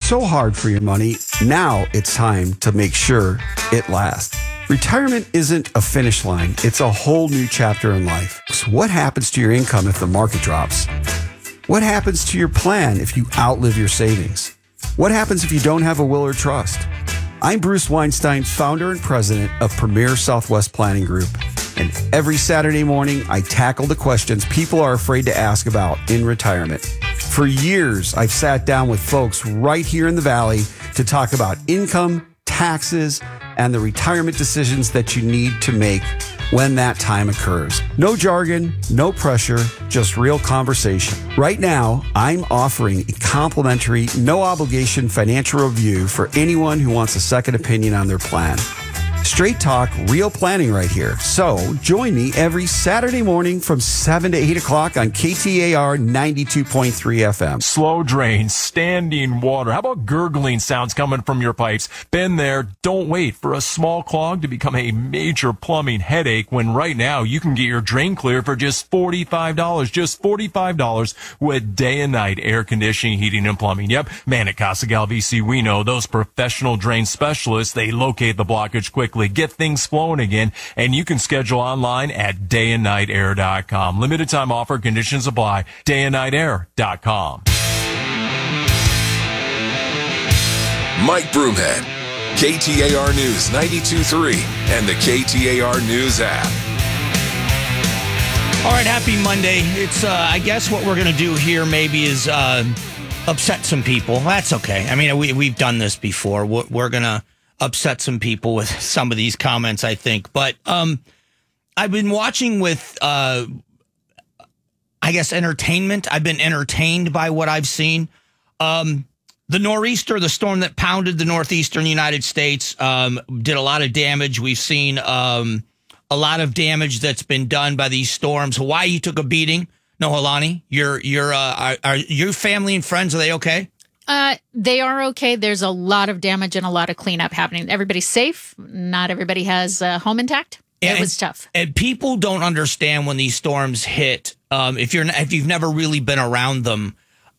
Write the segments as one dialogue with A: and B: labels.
A: so hard for your money. Now it's time to make sure it lasts. Retirement isn't a finish line. It's a whole new chapter in life. So what happens to your income if the market drops? What happens to your plan if you outlive your savings? What happens if you don't have a will or trust? I'm Bruce Weinstein, founder and president of Premier Southwest Planning Group. And every Saturday morning, I tackle the questions people are afraid to ask about in retirement. For years, I've sat down with folks right here in the Valley to talk about income, taxes, and the retirement decisions that you need to make when that time occurs. No jargon, no pressure, just real conversation. Right now, I'm offering a complimentary, no obligation financial review for anyone who wants a second opinion on their plan. Straight talk, real planning right here. So join me every Saturday morning from 7 to 8 o'clock on KTAR 92.3 FM.
B: Slow drains, standing water. How about gurgling sounds coming from your pipes? Been there. Don't wait for a small clog to become a major plumbing headache when right now you can get your drain clear for just $45. Just $45 with day and night air conditioning, heating, and plumbing. Yep, man, at Casa Galvisi, we know those professional drain specialists, they locate the blockage quickly, get things flowing again, and you can schedule online at dayandnightair.com. Limited time offer, conditions apply. dayandnightair.com.
C: Mike Broomhead, KTAR News 92.3 and the KTAR News app.
D: All right, happy Monday. It's, I guess what we're going to do here maybe is upset some people. That's okay. I mean, we've done this before. We're going to upset some people with some of these comments, I think. But I've been watching with, I guess, entertainment. I've been entertained by what I've seen. The nor'easter, the storm that pounded the northeastern United States, did a lot of damage. We've seen a lot of damage that's been done by these storms. Hawaii took a beating. Nohelani, are your family and friends, are they okay?
E: They are okay. There's a lot of damage and a lot of cleanup happening. Everybody's safe. Not everybody has a home intact. It was tough. And
D: people don't understand when these storms hit, if you've never really been around them,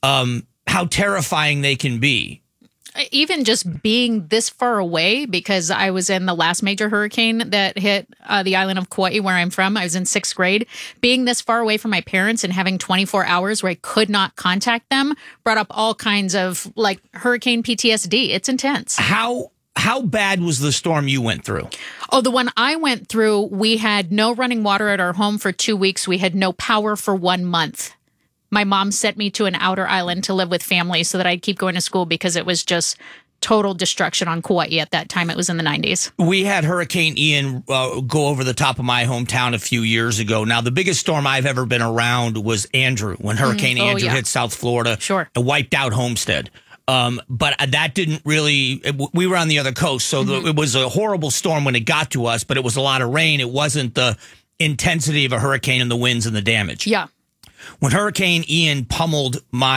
D: how terrifying they can be.
E: Even just being this far away, because I was in the last major hurricane that hit the island of Kauai, where I'm from. I was in 6th grade. Being this far away from my parents and having 24 hours where I could not contact them brought up all kinds of like hurricane PTSD. It's intense.
D: How bad was the storm you went through?
E: Oh, the one I went through, we had no running water at our home for 2 weeks. We had no power for 1 month. My mom sent me to an outer island to live with family so that I'd keep going to school because it was just total destruction on Kauai at that time. It was in the 90s.
D: We had Hurricane Ian go over the top of my hometown a few years ago. Now, the biggest storm I've ever been around was Andrew, when Hurricane Andrew hit South Florida.
E: Sure.
D: And wiped out Homestead. But that didn't really, we were on the other coast, so it was a horrible storm when it got to us, but it was a lot of rain. It wasn't the intensity of a hurricane and the winds and the damage.
E: Yeah.
D: When Hurricane Ian pummeled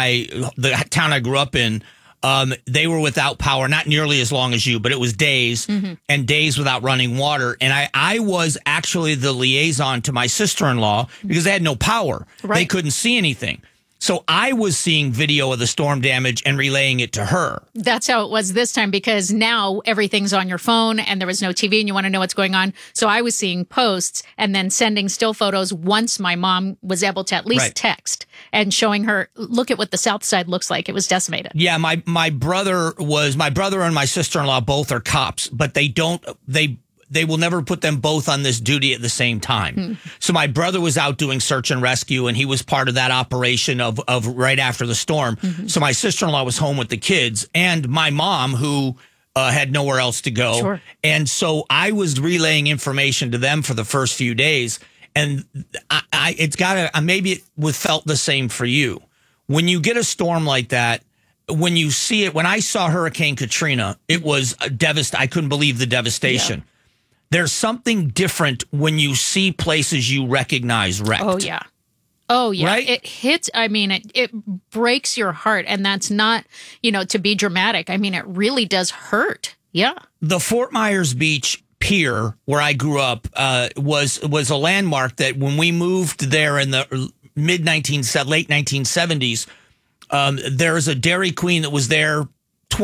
D: the town I grew up in, they were without power, not nearly as long as you, but it was days and days without running water. And I was actually the liaison to my sister-in-law because they had no power. Right. They couldn't see anything. So I was seeing video of the storm damage and relaying it to her.
E: That's how it was this time, because now everything's on your phone and there was no TV and you want to know what's going on. So I was seeing posts and then sending still photos once my mom was able to at least text and showing her, look at what the south side looks like. It was decimated.
D: Yeah, my brother and my sister-in-law both are cops, but they will never put them both on this duty at the same time. So my brother was out doing search and rescue, and he was part of that operation of right after the storm. So my sister-in-law was home with the kids and my mom, who had nowhere else to go.
E: Sure.
D: And so I was relaying information to them for the first few days. And maybe it was felt the same for you. When you get a storm like that, when you see it, when I saw Hurricane Katrina, it was devastating. I couldn't believe the devastation. Yeah. There's something different when you see places you recognize wrecked.
E: Oh, yeah. Oh, yeah.
D: Right?
E: It hits, I mean, it breaks your heart. And that's not, to be dramatic. I mean, it really does hurt. Yeah.
D: The Fort Myers Beach Pier, where I grew up, was a landmark that when we moved there in the late 1970s, there's a Dairy Queen that was there